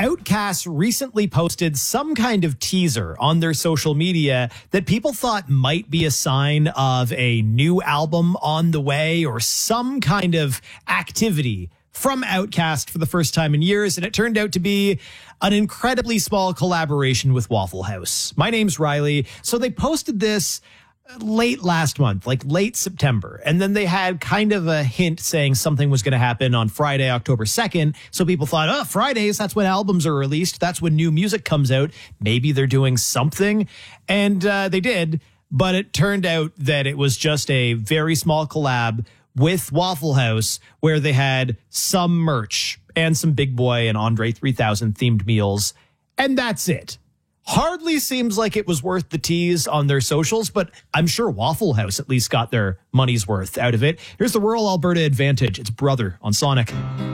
Outkast recently posted some kind of teaser on their social media that people thought might be a sign of a new album on the way or some kind of activity from Outkast for the first time in years. And it turned out to be an incredibly small collaboration with Waffle House. My name's Riley. So they posted this late last month, like late September. And then they had kind of a hint saying something was going to happen on Friday, October 2nd. So people thought, oh, Fridays, that's when albums are released. That's when new music comes out. Maybe they're doing something. And they did. But it turned out that it was just a very small collab with Waffle House where they had some merch and some Big Boy and Andre 3000 themed meals. And that's it. Hardly seems like it was worth the tease on their socials, but I'm sure Waffle House at least got their money's worth out of it. Here's the Rural Alberta Advantage. It's Brother on Sonic.